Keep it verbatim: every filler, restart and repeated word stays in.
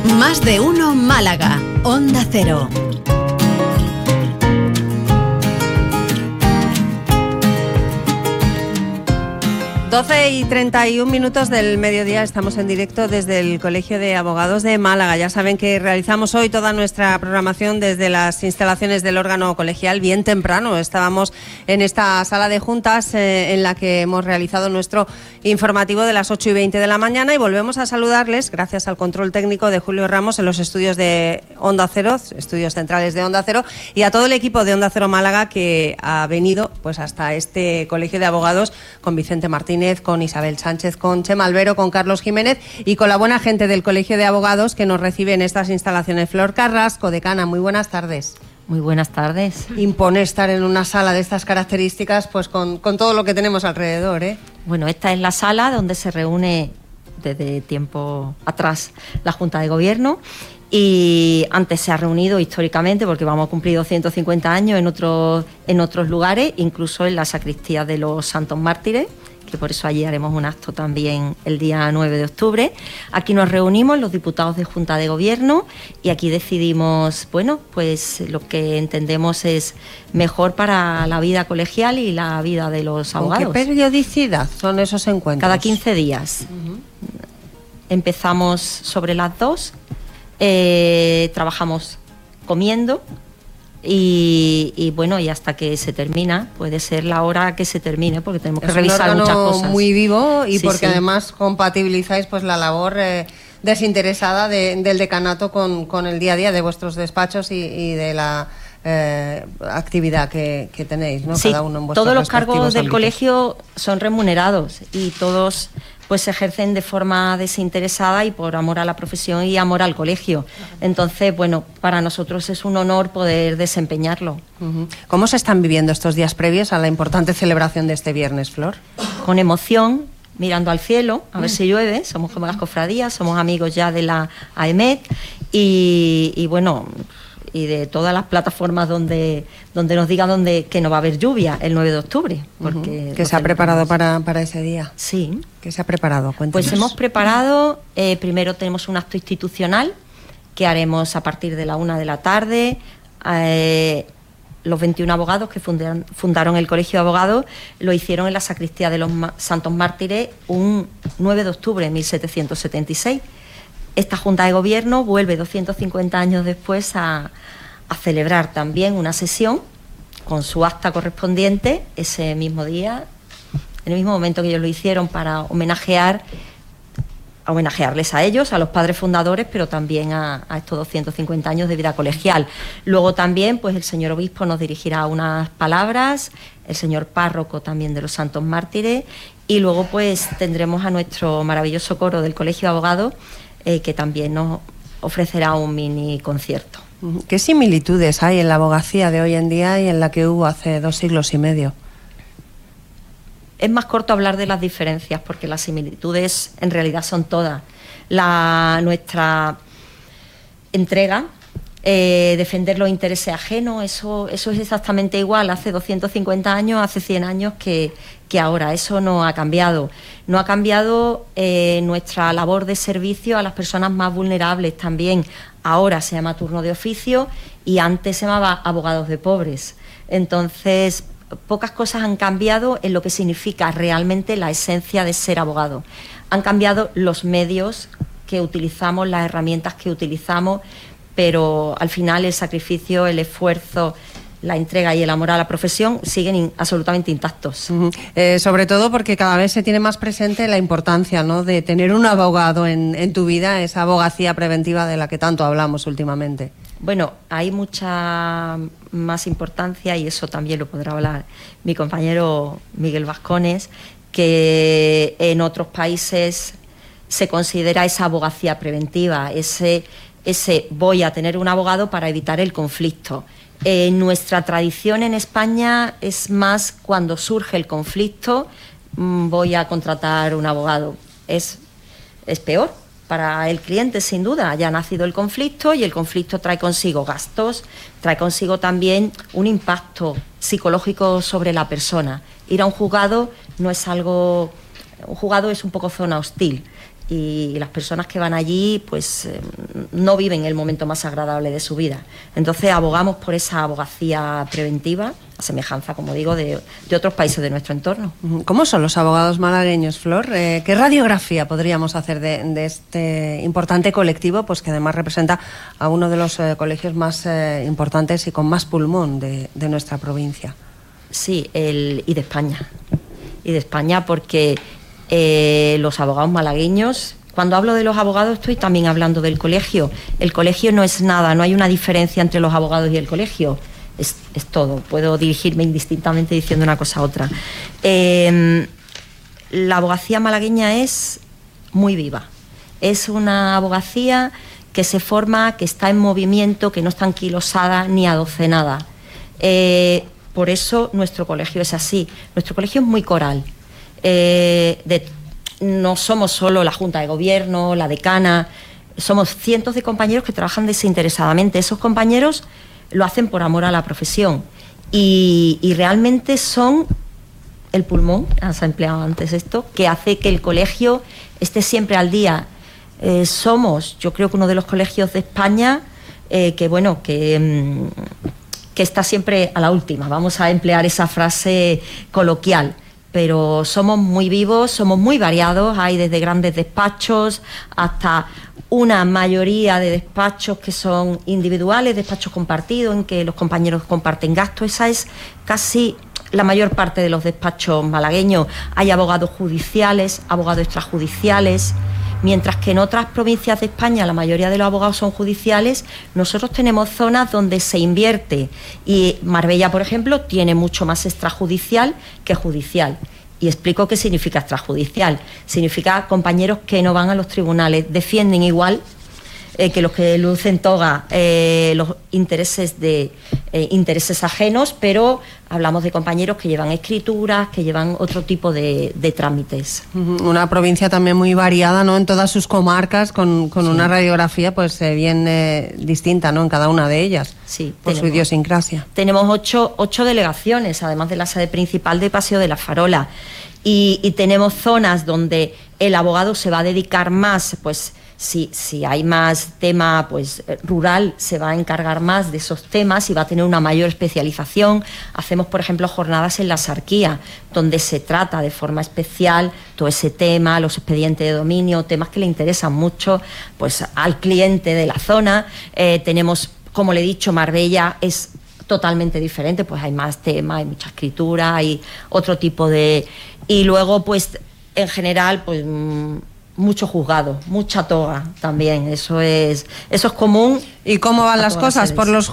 Más de uno Málaga, Onda Cero. doce y treinta y un minutos del mediodía, estamos en directo desde el Colegio de Abogados de Málaga. Ya saben que realizamos hoy toda nuestra programación desde las instalaciones del órgano colegial bien temprano. Estábamos en esta sala de juntas eh, en la que hemos realizado nuestro informativo de las ocho y veinte de la mañana y volvemos a saludarles gracias al control técnico de Julio Ramos en los estudios de Onda Cero, estudios centrales de Onda Cero, y a todo el equipo de Onda Cero Málaga que ha venido pues hasta este Colegio de Abogados con Vicente Martínez, con Isabel Sánchez, con Chema Albero, con Carlos Jiménez y con la buena gente del Colegio de Abogados que nos recibe en estas instalaciones. Flor Carrasco, decana, muy buenas tardes. Muy buenas tardes. Impone estar en una sala de estas características pues con, con todo lo que tenemos alrededor, ¿eh? Bueno, esta es la sala donde se reúne desde tiempo atrás la Junta de Gobierno y antes se ha reunido históricamente porque vamos a cumplir doscientos cincuenta años en otros, en otros lugares, incluso en la sacristía de los Santos Mártires, que por eso allí haremos un acto también el día nueve de octubre. Aquí nos reunimos los diputados de Junta de Gobierno y aquí decidimos, bueno, pues lo que entendemos es mejor para la vida colegial y la vida de los abogados. ¿Con qué periodicidad son esos encuentros? Cada quince días. Uh-huh. Empezamos sobre las dos, eh, trabajamos comiendo. Y, y bueno, y hasta que se termina, puede ser la hora que se termine, porque tenemos que es revisar un muchas cosas. Muy vivo y sí, porque sí. además compatibilizáis pues la labor eh, desinteresada de, del decanato con, con el día a día de vuestros despachos y, y de la eh, actividad que, que tenéis, ¿no? Sí, cada uno en vuestros todos los cargos del ámbitos. colegio son remunerados y todos pues se ejercen de forma desinteresada y por amor a la profesión y amor al colegio. Entonces, bueno, para nosotros es un honor poder desempeñarlo. Uh-huh. ¿Cómo se están viviendo estos días previos a la importante celebración de este viernes, Flor? Con emoción, mirando al cielo, a ver si llueve. Somos como las cofradías, somos amigos ya de la A E M E C y, y bueno, y de todas las plataformas donde donde nos digan donde, que no va a haber lluvia el nueve de octubre. Porque uh-huh. ¿Qué se ha preparado para, para ese día? Sí. ¿Qué se ha preparado? Cuéntanos. Pues hemos preparado, eh, primero tenemos un acto institucional que haremos a partir de la una de la tarde. Eh, los veintiún abogados que fundaron, fundaron el Colegio de Abogados lo hicieron en la sacristía de los Santos Mártires un nueve de octubre de mil setecientos setenta y seis. Esta Junta de Gobierno vuelve doscientos cincuenta años después a, a celebrar también una sesión con su acta correspondiente ese mismo día, en el mismo momento que ellos lo hicieron, para homenajear, a homenajearles a ellos, a los padres fundadores, pero también a, a estos doscientos cincuenta años de vida colegial. Luego también pues el señor obispo nos dirigirá unas palabras, el señor párroco también de los Santos Mártires, y luego pues tendremos a nuestro maravilloso coro del Colegio de Abogados, Eh, que también nos ofrecerá un mini concierto. ¿Qué similitudes hay en la abogacía de hoy en día y en la que hubo hace dos siglos y medio? Es más corto hablar de las diferencias porque las similitudes en realidad son todas. La, nuestra entrega, eh, defender los intereses ajenos, eso, eso es exactamente igual hace doscientos cincuenta años, hace cien años que, que ahora. Eso no ha cambiado. No ha cambiado eh, nuestra labor de servicio a las personas más vulnerables también. Ahora se llama turno de oficio y antes se llamaba abogados de pobres. Entonces, pocas cosas han cambiado en lo que significa realmente la esencia de ser abogado. Han cambiado los medios que utilizamos, las herramientas que utilizamos, pero al final el sacrificio, el esfuerzo, la entrega y el amor a la profesión siguen in, absolutamente intactos. Uh-huh. Eh, sobre todo porque cada vez se tiene más presente la importancia, ¿no?, de tener un abogado en, en tu vida, esa abogacía preventiva de la que tanto hablamos últimamente. Bueno, hay mucha más importancia, y eso también lo podrá hablar mi compañero Miguel Vascones, que en otros países se considera esa abogacía preventiva, ese, ese voy a tener un abogado para evitar el conflicto. Eh, nuestra tradición en España es más cuando surge el conflicto, mmm, voy a contratar un abogado. Es, es peor para el cliente, sin duda. Ya ha nacido el conflicto y el conflicto trae consigo gastos, trae consigo también un impacto psicológico sobre la persona. Ir a un juzgado no es algo... Un juzgado es un poco zona hostil. y las personas que van allí pues eh, no viven el momento más agradable de su vida. Entonces abogamos por esa abogacía preventiva, a semejanza, como digo, de, de otros países de nuestro entorno. ¿Cómo son los abogados malagueños, Flor? Eh, ¿Qué radiografía podríamos hacer de, de este importante colectivo, pues que además representa a uno de los eh, colegios más eh, importantes y con más pulmón de, de nuestra provincia? Sí, el, y de España. Y de España porque eh, los abogados malagueños, cuando hablo de los abogados estoy también hablando del colegio. El colegio no es nada, no hay una diferencia entre los abogados y el colegio. Es, es todo, puedo dirigirme indistintamente diciendo una cosa a otra. Eh, la abogacía malagueña es muy viva. Es una abogacía que se forma, que está en movimiento, que no está anquilosada ni adocenada. Eh, por eso nuestro colegio es así. Nuestro colegio es muy coral. Eh, de, no somos solo la Junta de Gobierno, la decana, somos cientos de compañeros que trabajan desinteresadamente. Esos compañeros lo hacen por amor a la profesión y, y realmente son el pulmón, has empleado antes esto, que hace que el colegio esté siempre al día. Eh, somos, yo creo que uno de los colegios de España eh, que, bueno, que... Mm, que está siempre a la última, vamos a emplear esa frase coloquial, pero somos muy vivos, somos muy variados, hay desde grandes despachos hasta una mayoría de despachos que son individuales, despachos compartidos, en que los compañeros comparten gastos. Esa es casi la mayor parte de los despachos malagueños. Hay abogados judiciales, abogados extrajudiciales. Mientras que en otras provincias de España la mayoría de los abogados son judiciales, nosotros tenemos zonas donde se invierte y Marbella, por ejemplo, tiene mucho más extrajudicial que judicial. Y explico qué significa extrajudicial. Significa compañeros que no van a los tribunales, defienden igual eh, que los que lucen toga eh, los intereses de eh, intereses ajenos, pero hablamos de compañeros que llevan escrituras, que llevan otro tipo de, de trámites. Una provincia también muy variada, ¿no? En todas sus comarcas, con, con sí. una radiografía pues eh, bien eh, distinta, ¿no? En cada una de ellas, sí, por tenemos, su idiosincrasia. Tenemos ocho, ocho delegaciones, además de la sede principal de Paseo de la Farola, y, y tenemos zonas donde el abogado se va a dedicar más, pues Si, si hay más tema pues rural, se va a encargar más de esos temas y va a tener una mayor especialización. Hacemos, por ejemplo, jornadas en la Sarquía, donde se trata de forma especial todo ese tema, los expedientes de dominio, temas que le interesan mucho pues al cliente de la zona. Eh, tenemos, como le he dicho, Marbella es totalmente diferente, pues hay más temas, hay mucha escritura, hay otro tipo de... Y luego, pues, en general, pues... mucho juzgado, mucha toga también, eso es eso es común. ¿Y cómo van las cosas por los